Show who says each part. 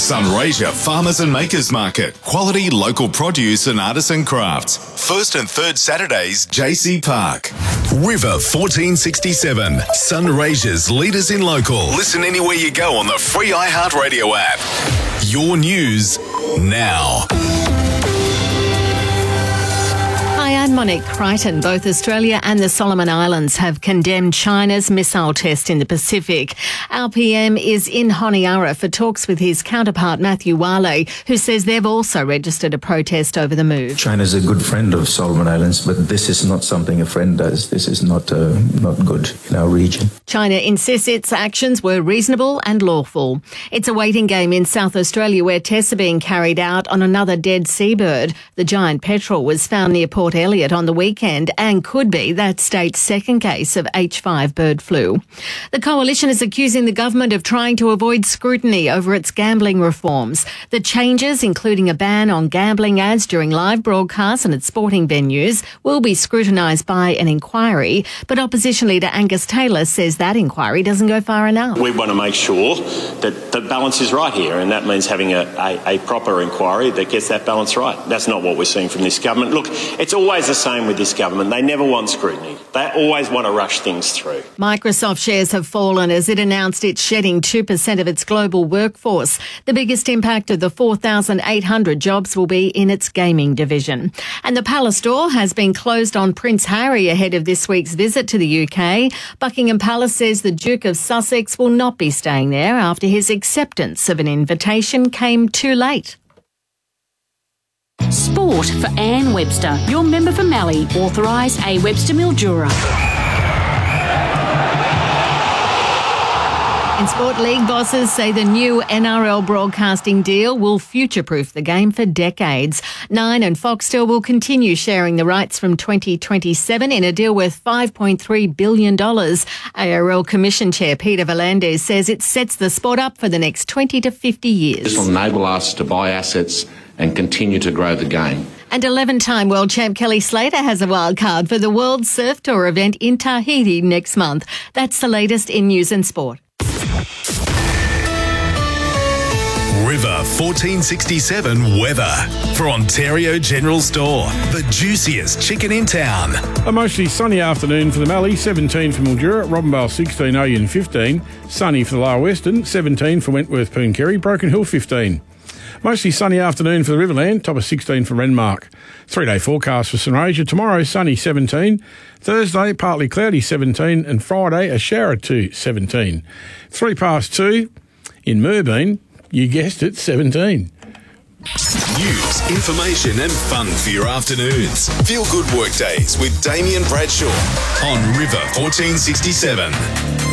Speaker 1: Sunraysia Farmers and Makers Market. Quality local produce and artisan crafts. First and third Saturdays, JC Park. River 1467. Sunraysia's leaders in local. Listen anywhere you go on the free iHeartRadio app. Your news now.
Speaker 2: Hi, I'm Monique Crichton. Both Australia and the Solomon Islands have condemned China's missile test in the Pacific. Our PM is in Honiara for talks with his counterpart Matthew Wale, who says they've also registered a protest over the move.
Speaker 3: China's a good friend of Solomon Islands, but this is not something a friend does. This is not good in our region.
Speaker 2: China insists its actions were reasonable and lawful. It's a waiting game in South Australia where tests are being carried out on another dead seabird. The giant petrel was found near Port Elliot on the weekend and could be that state's second case of H5 bird flu. The coalition is accusing the government of trying to avoid scrutiny over its gambling reforms. The changes, including a ban on gambling ads during live broadcasts and at sporting venues, will be scrutinised by an inquiry, but opposition leader Angus Taylor says that inquiry doesn't go far enough.
Speaker 4: We want to make sure that the balance is right here, and that means having a proper inquiry that gets that balance right. That's not what we're seeing from this government. Look, it's always the same with this government. They never want scrutiny. They always want to rush things through.
Speaker 2: Microsoft shares have fallen as it announced it's shedding 2% of its global workforce. The biggest impact of the 4,800 jobs will be in its gaming division. And the Palace Store has been closed on Prince Harry ahead of this week's visit to the UK. Buckingham Palace says the Duke of Sussex will not be staying there after his acceptance of an invitation came too late.
Speaker 5: Sport for Anne Webster, your member for Mallee, authorised A. Webster Mildura.
Speaker 2: In sport, league bosses say the new NRL broadcasting deal will future-proof the game for decades. Nine and Foxtel will continue sharing the rights from 2027 in a deal worth $5.3 billion. ARL Commission Chair Peter V'landys says it sets the sport up for the next 20 to 50 years.
Speaker 6: This will enable us to buy assets and continue to grow the game.
Speaker 2: And 11-time world champ Kelly Slater has a wild card for the World Surf Tour event in Tahiti next month. That's the latest in news and sport.
Speaker 1: River 1467 weather for Ontario General Store. The juiciest chicken in town.
Speaker 7: A mostly sunny afternoon for the Mallee, 17 for Mildura, Robinvale 16, Oyen 15, sunny for the Lower Western, 17 for Wentworth, Pooncarie, Broken Hill 15. Mostly sunny afternoon for the Riverland, top of 16 for Renmark. 3-day forecast for Sunraysia. Tomorrow, sunny 17. Thursday, partly cloudy 17. And Friday, a shower to 17. 2:03 in Moorbeen, you guessed it, 17.
Speaker 1: News, information and fun for your afternoons. Feel good work days with Damien Bradshaw on River 1467.